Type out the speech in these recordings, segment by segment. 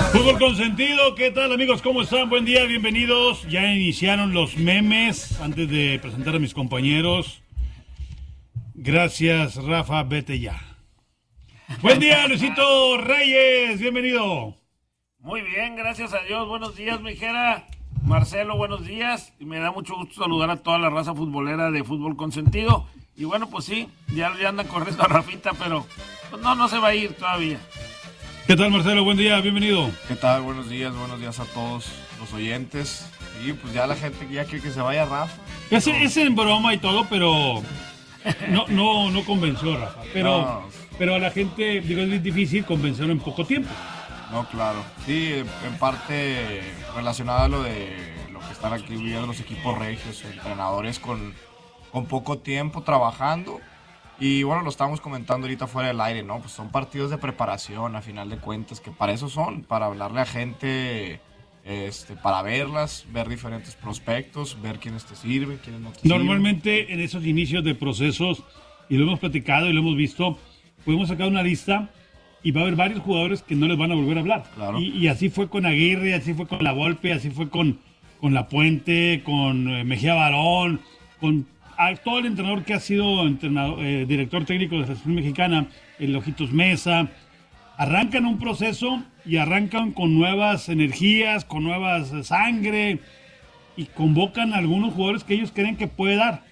Fútbol Consentido, ¿qué tal amigos? ¿Cómo están? Buen día, bienvenidos. Ya iniciaron los memes antes de presentar a mis compañeros. Gracias, Rafa, vete ya. Buen día, Luisito Reyes, bienvenido. Muy bien, gracias a Dios. Buenos días, Mijera. Marcelo, buenos días. Y me da mucho gusto saludar a toda la raza futbolera de Fútbol Consentido. Y bueno, pues sí, ya andan corriendo a Rafita, pero pues no se va a ir todavía. ¿Qué tal, Marcelo? Buen día, bienvenido. ¿Qué tal? Buenos días a todos los oyentes. Y pues ya la gente ya quiere que se vaya Rafa. Es en broma y todo, pero no convenció a Rafa. Pero a la gente, digo, es difícil convencerlo en poco tiempo. No, claro. Sí, en parte relacionado a lo de lo que están aquí viviendo los equipos regios, entrenadores con poco tiempo trabajando. Y bueno, lo estábamos comentando ahorita fuera del aire, ¿no? Pues son partidos de preparación, a final de cuentas, que para eso son, para hablarle a gente, para verlas, ver diferentes prospectos, ver quiénes te sirven, quiénes no te sirven. Normalmente en esos inicios de procesos, y lo hemos platicado y lo hemos visto, podemos sacar una lista y va a haber varios jugadores que no les van a volver a hablar. Claro. Y así fue con Aguirre, así fue con La Volpe, así fue con La Puente, con Mejía Barón, con a todo el entrenador que ha sido director técnico de la selección mexicana, el Ojitos Mesa. Arrancan un proceso y arrancan con nuevas energías, con nuevas sangre y convocan a algunos jugadores que ellos creen que puede dar.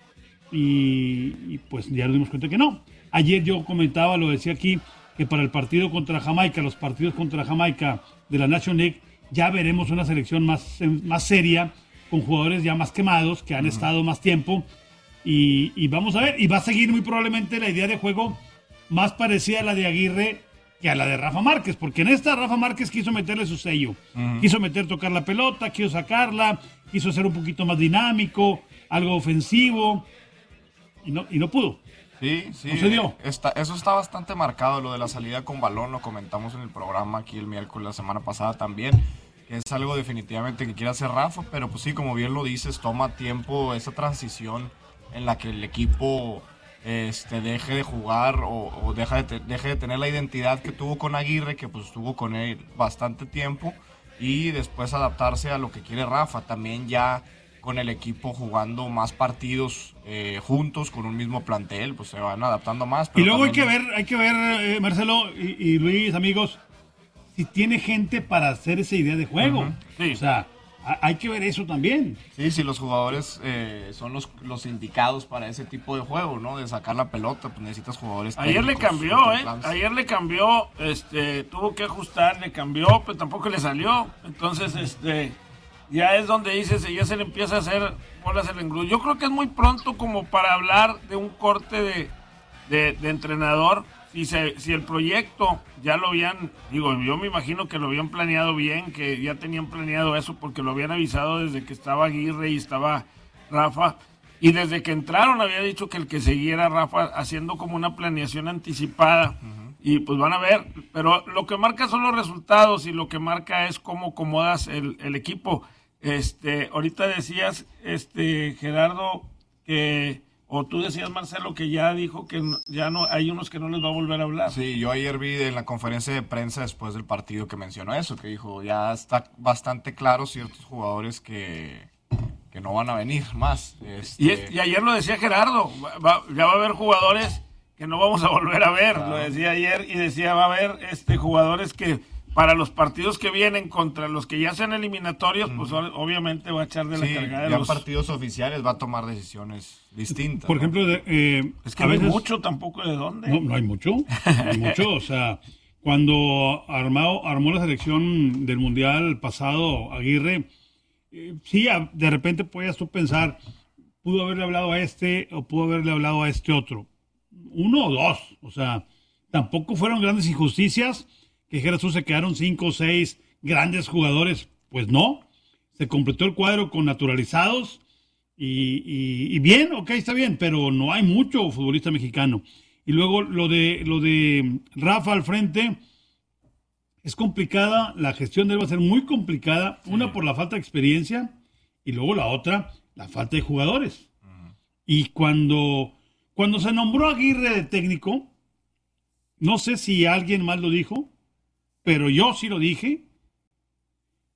Y pues ya nos dimos cuenta que no. Ayer yo comentaba, lo decía aquí, que para el partido contra Jamaica, los partidos contra Jamaica de la National League, ya veremos una selección más seria, con jugadores ya más quemados, que han estado más tiempo. Y vamos a ver, y va a seguir muy probablemente la idea de juego más parecida a la de Aguirre que a la de Rafa Márquez, porque en esta Rafa Márquez quiso meterle su sello, quiso tocar la pelota, quiso sacarla, quiso ser un poquito más dinámico, algo ofensivo, y no pudo. Sí, no se dio. Eso está bastante marcado, lo de la salida con balón, lo comentamos en el programa aquí el miércoles, la semana pasada también. Es algo definitivamente que quiere hacer Rafa, pero pues sí, como bien lo dices, toma tiempo esa transición en la que el equipo deje de jugar o deje de tener la identidad que tuvo con Aguirre, que pues estuvo con él bastante tiempo, y después adaptarse a lo que quiere Rafa, también ya con el equipo jugando más partidos juntos, con un mismo plantel, pues se van adaptando más. Pero y luego también hay que ver Marcelo y Luis, amigos, si tiene gente para hacer esa idea de juego. Sí. O sea, hay que ver eso también. Sí, si los jugadores son los indicados para ese tipo de juego, ¿no? De sacar la pelota, pues necesitas jugadores Ayer le cambió, tuvo que ajustar, le cambió, pero tampoco le salió. Entonces, ya es donde dices, ya se le empieza a hacer bolas el engrudo. Yo creo que es muy pronto como para hablar de un corte de entrenador. Si el proyecto ya lo habían, yo me imagino que lo habían planeado bien, que ya tenían planeado eso porque lo habían avisado desde que estaba Aguirre y estaba Rafa, y desde que entraron había dicho que el que siguiera Rafa haciendo como una planeación anticipada. Y pues van a ver, pero lo que marca son los resultados y lo que marca es cómo acomodas el equipo. Ahorita decías, Gerardo, o tú decías, Marcelo, que ya dijo que ya no hay unos que no les va a volver a hablar. Sí, yo ayer vi en la conferencia de prensa después del partido que mencionó eso, que dijo, ya está bastante claro ciertos jugadores que no van a venir más. Y ayer lo decía Gerardo, ya va a haber jugadores que no vamos a volver a ver, Lo decía ayer, y decía, va a haber jugadores que para los partidos que vienen contra los que ya sean eliminatorios, pues obviamente va a echar de la cargada de ya los partidos oficiales va a a tomar decisiones distintas. Por ejemplo, es que no hay mucho tampoco de dónde. No hay mucho. No hay mucho. O sea, cuando armó la selección del Mundial pasado, Aguirre, sí, de repente podías tú pensar, pudo haberle hablado a o pudo haberle hablado a este otro. Uno o dos. O sea, tampoco fueron grandes injusticias. Que dijeras tú, se quedaron 5 o 6 grandes jugadores. Pues no. Se completó el cuadro con naturalizados. Y bien, ok, está bien, pero no hay mucho futbolista mexicano. Y luego lo de Rafa al frente, es complicada, la gestión de él va a ser muy complicada, una por la falta de experiencia y luego la otra, la falta de jugadores. Y cuando se nombró a Aguirre de técnico, no sé si alguien más lo dijo, pero yo sí lo dije,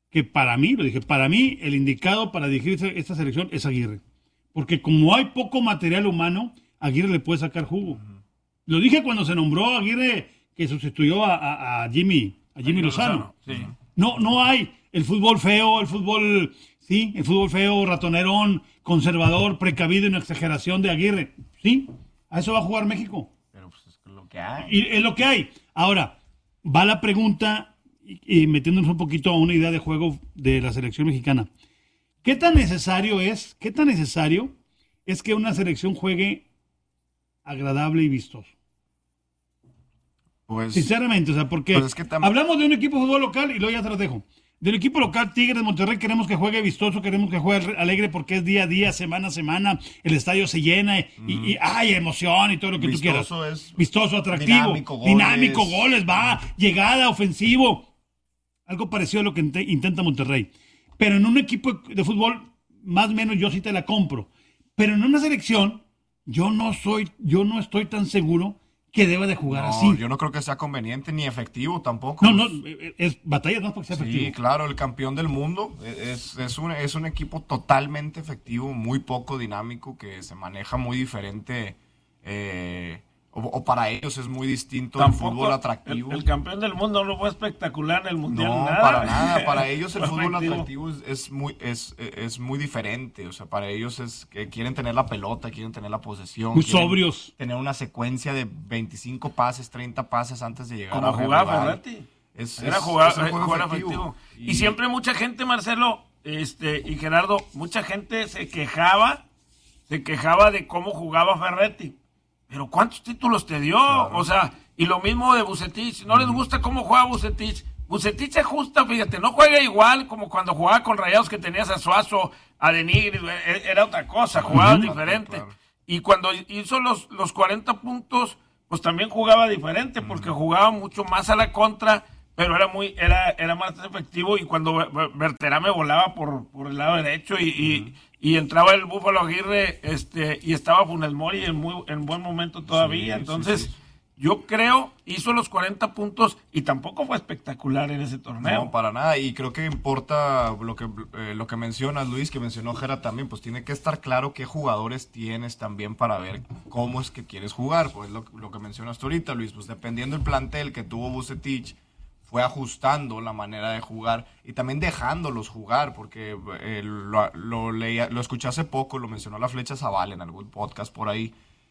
que para mí, lo dije, para mí el indicado para dirigir esta selección es Aguirre. Porque como hay poco material humano, Aguirre le puede sacar jugo. Lo dije cuando se nombró Aguirre, que sustituyó a Jimmy Lozano. Sí. No hay el fútbol feo, el fútbol feo, ratonerón, conservador, precavido y una exageración de Aguirre. Sí, a eso va a jugar México. Pero pues es lo que hay. Y es lo que hay. Ahora, va la pregunta, y metiéndonos un poquito a una idea de juego de la selección mexicana. ¿Qué tan necesario es que una selección juegue agradable y vistoso? Pues, Sinceramente, o sea, porque pues es que hablamos de un equipo de fútbol local y luego ya te lo dejo. Del equipo local, Tigres, Monterrey, queremos que juegue vistoso, queremos que juegue alegre porque es día a día, semana a semana, el estadio se llena y hay emoción y todo lo que tú quieras. Vistoso, atractivo, dinámico, goles, va, llegada, ofensivo. Algo parecido a lo que intenta Monterrey. Pero en un equipo de fútbol, más o menos yo sí te la compro. Pero en una selección, yo no estoy tan seguro que deba de jugar así. Yo no creo que sea conveniente ni efectivo tampoco. No, es batalla no porque sea efectivo. Sí, claro, el campeón del mundo es un equipo totalmente efectivo, muy poco dinámico, que se maneja muy diferente, o para ellos es muy distinto el fútbol atractivo. El campeón del mundo no fue espectacular en el mundial. No, nada. para nada. Para ellos el fútbol atractivo es muy diferente. O sea, para ellos es que quieren tener la pelota, quieren tener la posesión. Muy sobrios. Tener una secuencia de 25 pases, 30 pases antes de llegar como a jugaba Ferretti. Era jugar efectivo. Y siempre mucha gente, Marcelo y Gerardo, mucha gente se quejaba de cómo jugaba Ferretti. Pero ¿cuántos títulos te dio? Claro. O sea, y lo mismo de Vucetich. ¿No les gusta cómo juega Vucetich? Vucetich se ajusta, fíjate, no juega igual como cuando jugaba con Rayados, que tenías a Suazo, a Denigris, era otra cosa, jugaba diferente. Claro. Y cuando hizo los 40 puntos, pues también jugaba diferente, porque jugaba mucho más a la contra, pero era más efectivo. Y cuando Berterame volaba por el lado derecho y entraba el Búfalo Aguirre, y estaba Funes Mori en buen momento todavía. Sí, entonces, yo creo, hizo los 40 puntos y tampoco fue espectacular en ese torneo. No, para nada. Y creo que importa lo que mencionas, Luis, que mencionó Gera también, pues tiene que estar claro qué jugadores tienes también para ver cómo es que quieres jugar. Pues lo que mencionas tú ahorita, Luis, pues dependiendo del plantel que tuvo Vucetich, fue ajustando la manera de jugar y también dejándolos jugar, porque lo escuché hace poco, lo mencionó la Flecha Zavala en algún podcast por ahí,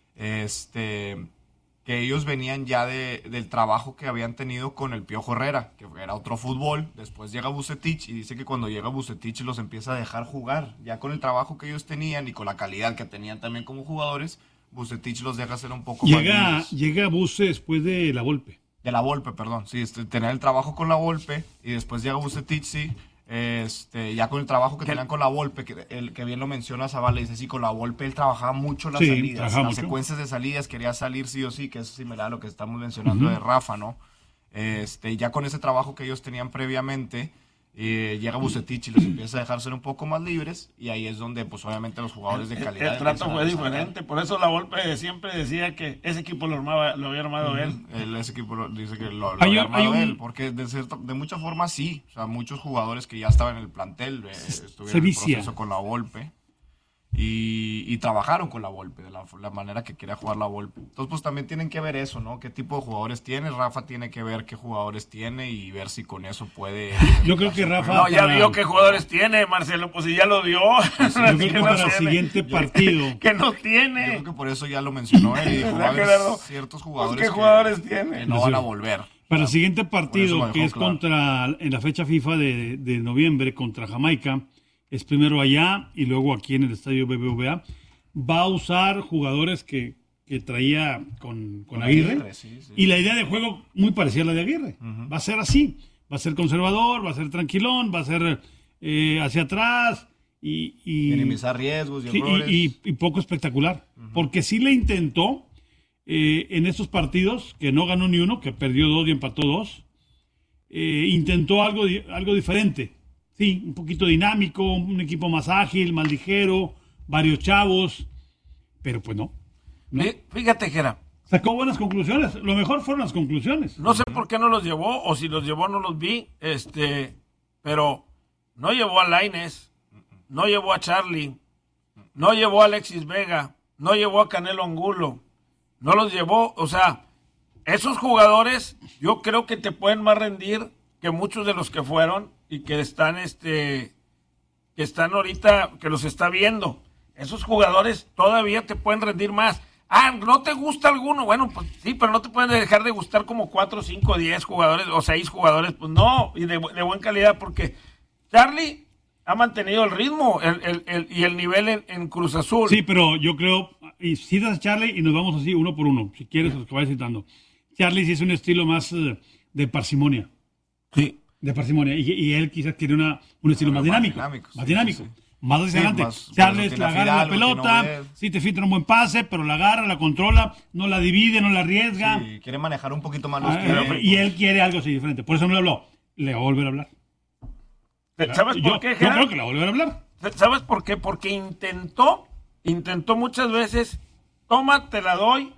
que ellos venían ya del trabajo que habían tenido con el Piojo Herrera, que era otro fútbol. Después llega Vucetich y dice que cuando llega Vucetich los empieza a dejar jugar, ya con el trabajo que ellos tenían y con la calidad que tenían también como jugadores, Vucetich los deja ser un poco más. Llega Vuce después de la Volpe. De la Volpe, perdón, sí, tener el trabajo con la Volpe y después llega Vucetich, sí, ya con el trabajo que tenían con la Volpe, que bien lo menciona Zavala, dice, sí, con la Volpe él trabajaba mucho las salidas, las secuencias de salidas, quería salir sí o sí, que es similar a lo que estamos mencionando de Rafa, ¿no? Ya con ese trabajo que ellos tenían previamente, llega Vucetich y los empieza a dejar ser un poco más libres, y ahí es donde pues obviamente los jugadores de calidad... El trato fue diferente, por eso la Volpe siempre decía que ese equipo lo había armado él. Ese equipo dice que lo había armado él, porque de muchas formas sí, o sea, muchos jugadores que ya estaban en el plantel estuvieron en el proceso con la Volpe. Y trabajaron con la Volpe, de la manera que quería jugar la Volpe. Entonces, pues también tienen que ver eso, ¿no? ¿Qué tipo de jugadores tiene? Rafa tiene que ver qué jugadores tiene y ver si con eso puede... Yo creo que Rafa... No, ya vio qué jugadores tiene, Marcelo, pues si ya lo vio. Yo creo que para el siguiente partido... que no tiene. Yo creo que por eso ya lo mencionó él y dijo, ciertos jugadores, ¿qué jugadores tiene? Que no van a volver. Para el siguiente partido, que es en la fecha FIFA de noviembre contra Jamaica, es primero allá y luego aquí en el estadio BBVA, va a usar jugadores que traía con Aguirre, sí. Y la idea de juego muy parecida a la de Aguirre. Va a ser así, va a ser conservador, va a ser tranquilón, va a ser hacia atrás y minimizar riesgos y errores. Y poco espectacular, porque sí le intentó en estos partidos, que no ganó ni uno, que perdió 2 y empató 2, intentó algo diferente. Sí, un poquito dinámico, un equipo más ágil, más ligero, varios chavos, pero pues no. Fíjate, Gera. Sacó buenas conclusiones, lo mejor fueron las conclusiones. No sé por qué no los llevó, o si los llevó no los vi, pero no llevó a Lainez, no llevó a Charlie, no llevó a Alexis Vega, no llevó a Canelo Angulo, no los llevó, o sea, esos jugadores yo creo que te pueden más rendir que muchos de los que fueron y que están ahorita, que los está viendo. Esos jugadores todavía te pueden rendir más. ¿No te gusta alguno? Bueno, pues sí, pero no te pueden dejar de gustar como 4, 5, 10 jugadores o 6 jugadores, pues no, y de buena calidad, porque Charlie ha mantenido el ritmo y el nivel en Cruz Azul. Sí, pero yo creo, y citas a Charlie y nos vamos así uno por uno, si quieres, los que vayas citando. Charlie sí es un estilo más de parsimonia. Sí. De parsimonia, y él quizás quiere un estilo más dinámico. Más dinámico. Más hacia adelante. Charles la agarra la pelota, sí te filtra un buen pase, pero la agarra, la controla, no la divide, no la arriesga. Sí, quiere manejar un poquito más los tiempos. Y él quiere algo así diferente. Por eso no le habló. Le va a volver a hablar. ¿Sabes por qué, Yo creo que le va a volver a hablar. ¿Sabes por qué? Porque intentó muchas veces, toma, te la doy,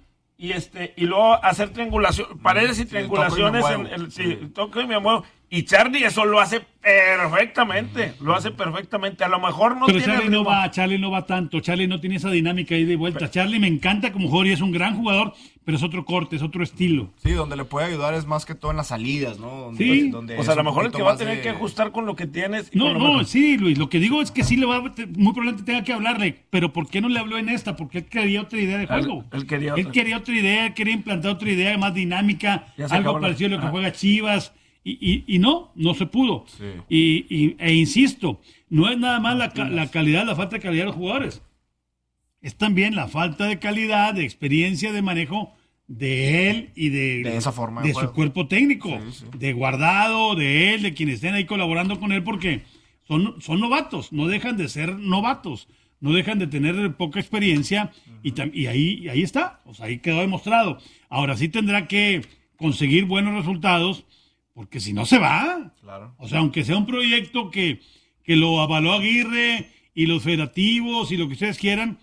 y luego hacer triangulación, paredes y triangulaciones toco y me muevo. Y Charlie eso lo hace perfectamente, A lo mejor no pero tiene Charlie no va tanto, Charlie no tiene esa dinámica ahí de vuelta. Charlie me encanta como jugador y es un gran jugador, pero es otro corte, es otro estilo. Sí, donde le puede ayudar es más que todo en las salidas, ¿no? Sí. O sea, a lo mejor el que va a tener que ajustar con lo que tienes. Sí, Luis, lo que digo es que sí muy probablemente tenga que hablarle, pero ¿por qué no le habló en esta? Porque él quería otra idea de juego. Él quería otra idea, quería implantar otra idea más dinámica, algo parecido a lo que juega Chivas. Y no se pudo. Sí. E insisto, no es nada más la calidad, la falta de calidad de los jugadores. Es también la falta de calidad, de experiencia, de manejo de él y de esa forma de su cuerpo técnico, de Guardado, de él, de quienes estén ahí colaborando con él, porque son novatos, no dejan de ser novatos, no dejan de tener poca experiencia, y ahí está, o sea, ahí quedó demostrado. Ahora sí tendrá que conseguir buenos resultados, porque si no se va. Claro. O sea, aunque sea un proyecto que lo avaló Aguirre y los federativos y lo que ustedes quieran,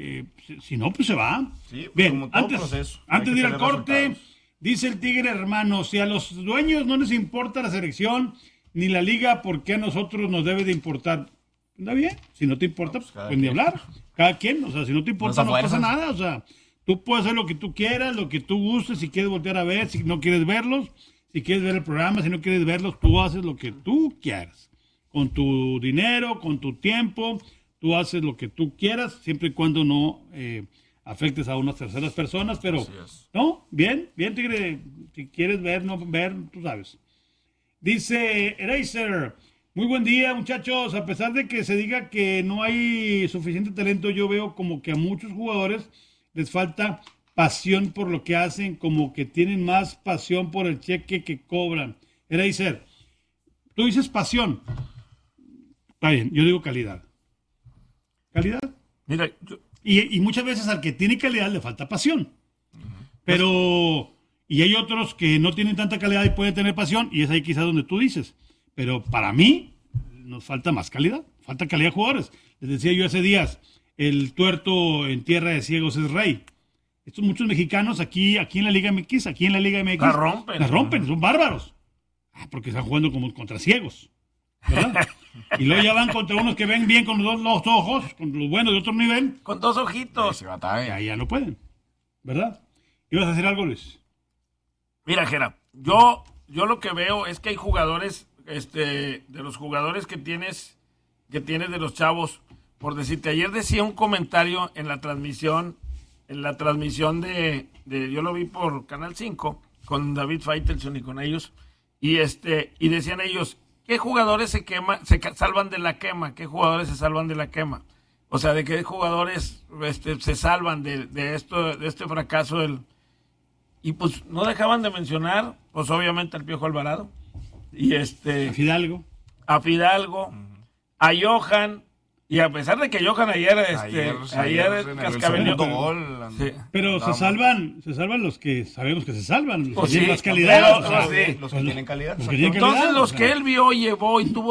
si no, pues se va. Sí, bien, antes de ir al corte, dice el Tigre, hermano, si a los dueños no les importa la selección ni la liga, ¿por qué a nosotros nos debe de importar? Está bien, si no te importa, pues ni hablar. Cada quien, o sea, si no te importa, no pasa nada. O sea, tú puedes hacer lo que tú quieras, lo que tú gustes, si quieres voltear a ver, si no quieres verlos. Si quieres ver el programa, si no quieres verlos, tú haces lo que tú quieras. Con tu dinero, con tu tiempo, tú haces lo que tú quieras, siempre y cuando no afectes a unas terceras personas. Pero, ¿no? Bien, Tigre. Si quieres ver, no ver, tú sabes. Dice Eraser, muy buen día, muchachos. A pesar de que se diga que no hay suficiente talento, yo veo como que a muchos jugadores les falta pasión por lo que hacen, como que tienen más pasión por el cheque que cobran. Eraser, tú dices pasión. Está bien, yo digo calidad. ¿Calidad? Mira, y muchas veces al que tiene calidad le falta pasión. Pero, y hay otros que no tienen tanta calidad y pueden tener pasión, y es ahí quizás donde tú dices. Pero para mí, nos falta más calidad. Falta calidad de jugadores. Les decía yo hace días, el tuerto en tierra de ciegos es rey. Estos muchos mexicanos aquí en la Liga MX, la rompen, son bárbaros. Porque están jugando como contra ciegos, ¿verdad? Y luego ya van contra unos que ven bien con los dos ojos, con los buenos de otro nivel. Con 2 ojitos. Ya no pueden, ¿verdad? ¿Ibas a hacer algo, Luis? Mira, Gera, yo lo que veo es que hay jugadores, de los jugadores que tienes de los chavos, por decirte, ayer decía un comentario en la transmisión de yo lo vi por Canal 5 con David Faitelson y con ellos, y decían ellos, ¿qué jugadores se salvan de la quema? ¿Qué jugadores se salvan de la quema? O sea, ¿de qué jugadores se salvan de este fracaso? Y pues no dejaban de mencionar, pues obviamente al Piojo Alvarado, y a Fidalgo, a Johan. Y a pesar de que Johan ayer cascabeleó gol. Sí. Pero se salvan los que sabemos que se salvan, los que pues tienen más calidad. Los que tienen calidad. Entonces los que él vio, llevó y tuvo